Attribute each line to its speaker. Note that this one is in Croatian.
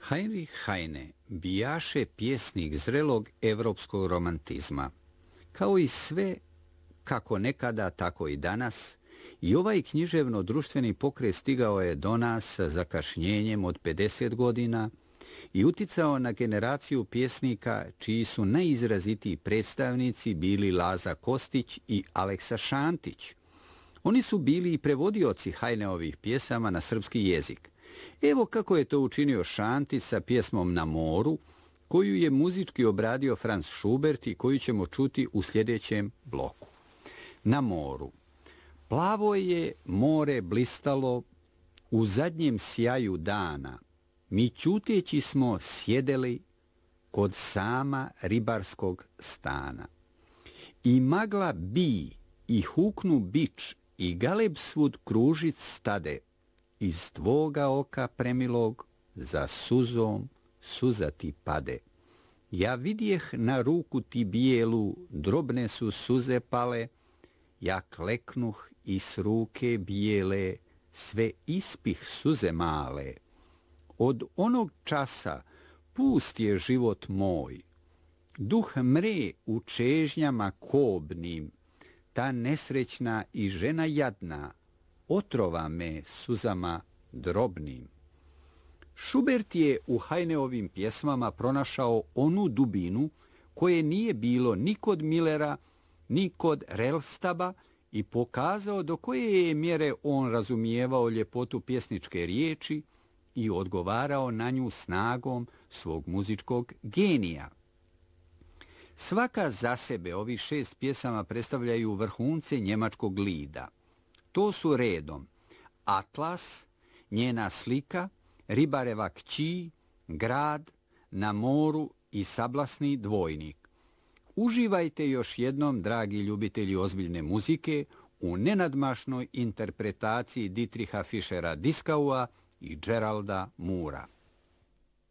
Speaker 1: Heinrich Heine bijaše pjesnik zrelog evropskog romantizma. Kao i sve, kako nekada, tako i danas, i ovaj književno-društveni pokret stigao je do nas sa zakašnjenjem od 50 godina i uticao na generaciju pjesnika čiji su najizrazitiji predstavnici bili Laza Kostić i Aleksa Šantić. Oni su bili i prevodioci Heineovih pjesama na srpski jezik. Evo kako je to učinio Šantić sa pjesmom Na moru, koju je muzički obradio Franz Schubert i koju ćemo čuti u sljedećem bloku. Na moru. Plavo je more blistalo u zadnjem sjaju dana. Mi ćuteći smo sjedeli kod sama ribarskog stana. I magla bi, i huknu bič, i galeb svud kružic stade. Iz tvoga oka premilog za suzom suza ti pade. Ja vidjeh na ruku ti bijelu, drobne su suze pale, ja kleknuh i s ruke bijele, sve ispih suze male. Od onog časa pust je život moj, duh mre u čežnjama kobnim, ta nesrećna i žena jadna, otrova me suzama drobnim. Schubert je u Heineovim pjesmama pronašao onu dubinu koje nije bilo ni kod Millera, ni kod Rellstaba i pokazao do koje je mjere on razumijevao ljepotu pjesničke riječi i odgovarao na nju snagom svog muzičkog genija. Svaka za sebe ovih 6 pjesama predstavljaju vrhunce njemačkog lida. To su redom Atlas, Njena slika, Ribareva kći, Grad, Na moru i Sablasni dvojnik. Uživajte još jednom, dragi ljubitelji ozbiljne muzike, u nenadmašnoj interpretaciji Dietricha Fischera-Dieskau'a i Geralda Moora.